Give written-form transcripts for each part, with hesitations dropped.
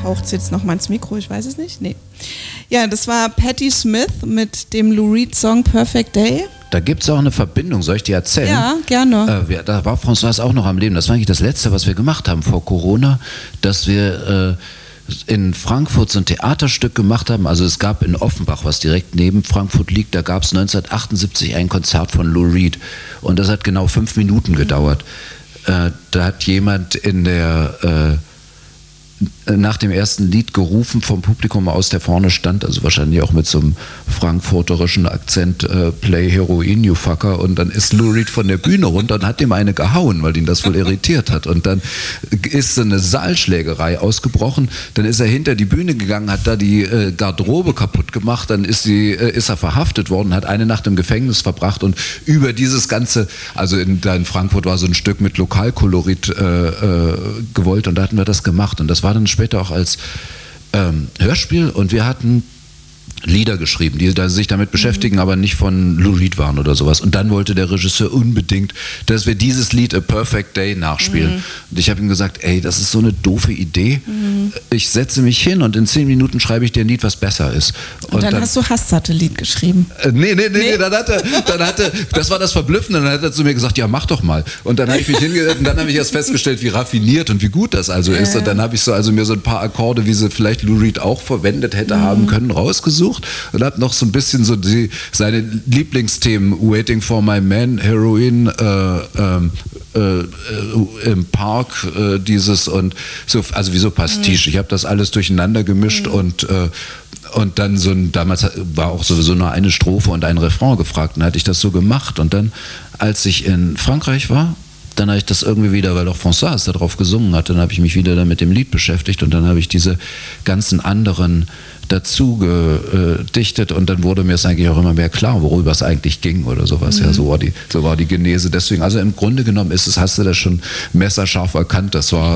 haucht es jetzt nochmal ins Mikro, ich weiß es nicht. Nee. Ja, das war Patti Smith mit dem Lou Reed-Song Perfect Day. Da gibt es auch eine Verbindung, soll ich dir erzählen? Ja, gerne. Da war Françoise auch noch am Leben. Das war eigentlich das Letzte, was wir gemacht haben vor Corona, dass wir in Frankfurt so ein Theaterstück gemacht haben. Also es gab in Offenbach, was direkt neben Frankfurt liegt, da gab es 1978 ein Konzert von Lou Reed. Und das hat genau 5 Minuten gedauert. Da hat jemand nach dem ersten Lied gerufen vom Publikum aus, der vorne stand, also wahrscheinlich auch mit so einem frankfurterischen Akzent, Play Heroin, you fucker, und dann ist Lou Reed von der Bühne runter und hat ihm eine gehauen, weil ihn das wohl irritiert hat, und dann ist so eine Saalschlägerei ausgebrochen, dann ist er hinter die Bühne gegangen, hat da die Garderobe kaputt gemacht, dann ist er verhaftet worden, hat eine Nacht im Gefängnis verbracht, und über dieses Ganze, also in Frankfurt war so ein Stück mit Lokalkolorit gewollt, und da hatten wir das gemacht, und das war dann später auch als Hörspiel, und wir hatten Lieder geschrieben, die sich damit beschäftigen, aber nicht von Lou Reed waren oder sowas. Und dann wollte der Regisseur unbedingt, dass wir dieses Lied A Perfect Day nachspielen. Und ich habe ihm gesagt, ey, das ist so eine doofe Idee. Ich setze mich hin und in 10 Minuten schreibe ich dir ein Lied, was besser ist. Und dann hast du Hass-Satellit geschrieben. Nee, dann hatte, das war das Verblüffende, dann hat er zu mir gesagt, ja, mach doch mal. Und dann habe ich mich hingesetzt und dann habe ich erst festgestellt, wie raffiniert und wie gut das also ist. Und dann habe ich mir so ein paar Akkorde, wie sie vielleicht Lou Reed auch verwendet hätte haben können, rausgesucht. Und habe noch so ein bisschen so seine Lieblingsthemen, Waiting for My Man, Heroin, im Park, dieses und so, also wie so Pastiche. Ich habe das alles durcheinander gemischt und dann damals war auch sowieso nur eine Strophe und ein Refrain gefragt, und dann hatte ich das so gemacht, und dann, als ich in Frankreich war, dann habe ich das irgendwie wieder, weil auch Françoise da drauf gesungen hat, dann habe ich mich wieder da mit dem Lied beschäftigt, und dann habe ich diese ganzen anderen dazu gedichtet, und dann wurde mir es eigentlich auch immer mehr klar, worüber es eigentlich ging oder sowas. Ja, so war die Genese. Deswegen, also im Grunde genommen hast du das schon messerscharf erkannt.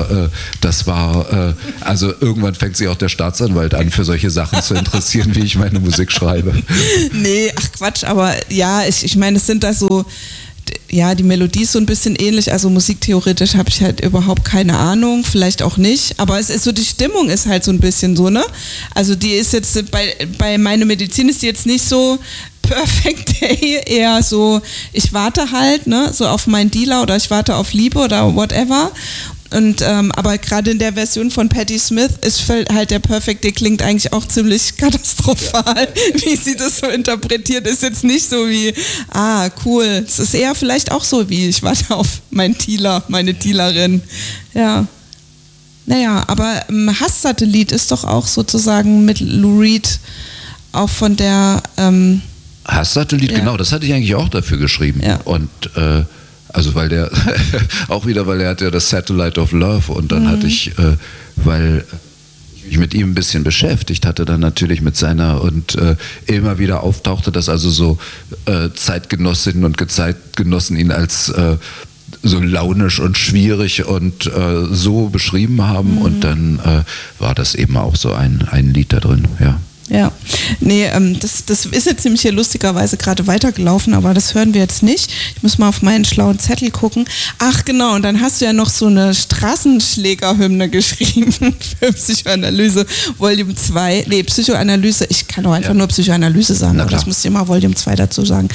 Also irgendwann fängt sich auch der Staatsanwalt an, für solche Sachen zu interessieren, wie ich meine Musik schreibe. Nee, ach Quatsch, aber ja, ich meine, es sind da so, ja, die Melodie ist so ein bisschen ähnlich, also musiktheoretisch habe ich halt überhaupt keine Ahnung, vielleicht auch nicht, aber es ist so, die Stimmung ist halt so ein bisschen so, ne? Also die ist jetzt, bei Meine Medizin ist die jetzt nicht so Perfect Day, eher so, ich warte halt, ne, so auf meinen Dealer oder ich warte auf Liebe oder whatever. Und aber gerade in der Version von Patti Smith ist halt der Perfect Day klingt eigentlich auch ziemlich katastrophal, wie sie das so interpretiert. Ist jetzt nicht so wie, cool. Es ist eher vielleicht auch so wie, ich warte auf meinen Dealer, meine Dealerin. Ja. Naja, aber Hass-Satellit ist doch auch sozusagen mit Lou Reed auch von der Hass-Satellit, ja. Genau, das hatte ich eigentlich auch dafür geschrieben. Ja. Und also weil der hat ja das Satellite of Love, und dann hatte ich, weil ich mich mit ihm ein bisschen beschäftigt hatte, dann natürlich mit seiner, und immer wieder auftauchte, dass also so Zeitgenossinnen und Zeitgenossen ihn als so launisch und schwierig und so beschrieben haben, und dann war das eben auch so ein Lied da drin, ja. Ja, nee, das ist jetzt nämlich hier lustigerweise gerade weitergelaufen, aber das hören wir jetzt nicht. Ich muss mal auf meinen schlauen Zettel gucken. Ach genau, und dann hast du ja noch so eine Straßenschlägerhymne geschrieben für Psychoanalyse Volume 2. Nee, Psychoanalyse, ich kann auch einfach nur Psychoanalyse sagen, aber das muss ich immer Volume 2 dazu sagen.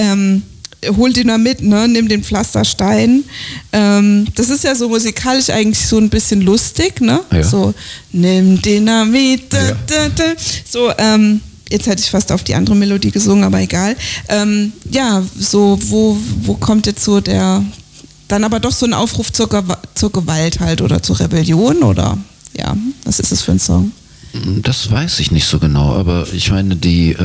Hol Dynamit, ne? Nimm den Pflasterstein. Das ist ja so musikalisch eigentlich so ein bisschen lustig, ne? Ja. So, nimm Dynamit. So, jetzt hätte ich fast auf die andere Melodie gesungen, aber egal. Ja, so, wo kommt jetzt so dann aber doch so ein Aufruf zur Gewalt halt oder zur Rebellion, oder? Ja, was ist das für ein Song? Das weiß ich nicht so genau, aber ich meine,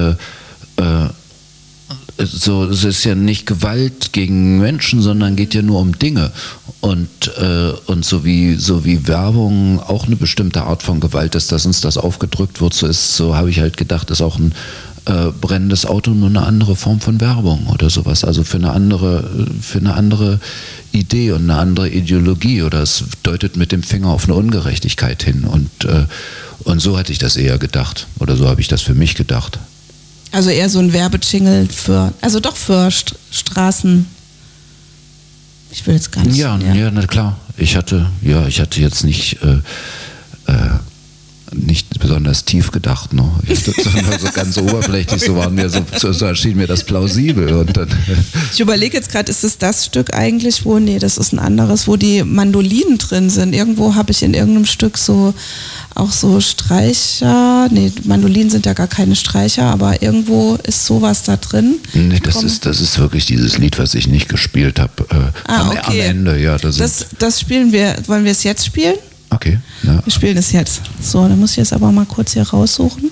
so, es ist ja nicht Gewalt gegen Menschen, sondern geht ja nur um Dinge. Und so wie Werbung auch eine bestimmte Art von Gewalt ist, dass uns das aufgedrückt wird, so habe ich halt gedacht, ist auch ein brennendes Auto nur eine andere Form von Werbung oder sowas. Also für eine andere Idee und eine andere Ideologie, oder es deutet mit dem Finger auf eine Ungerechtigkeit hin. Und so hatte ich das eher gedacht, oder so habe ich das für mich gedacht. Also eher so ein Werbejingle für Straßen. Ich will jetzt gar nicht. Ja, na klar. Ich hatte jetzt nicht nicht besonders tief gedacht. Ne? So ganz oberflächlich, so erschien mir das plausibel. Und dann ich überlege jetzt gerade, ist es das Stück eigentlich, nee, das ist ein anderes, wo die Mandolinen drin sind. Irgendwo habe ich in irgendeinem Stück auch so Streicher, Mandolinen sind ja gar keine Streicher, aber irgendwo ist sowas da drin. Nee, das ist wirklich dieses Lied, was ich nicht gespielt habe. Am Ende, ja. Das spielen wir, wollen wir es jetzt spielen? Okay. Ja. Wir spielen es jetzt. So, dann muss ich jetzt aber mal kurz hier raussuchen.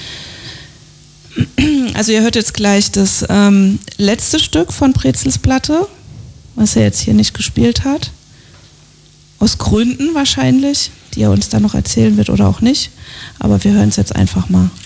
Also ihr hört jetzt gleich das letzte Stück von Brezels Platte, was er jetzt hier nicht gespielt hat. Aus Gründen wahrscheinlich, die er uns dann noch erzählen wird oder auch nicht. Aber wir hören es jetzt einfach mal.